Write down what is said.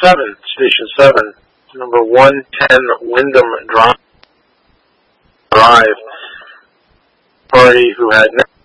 Station 7, number 110 Wyndham Drive. Party who had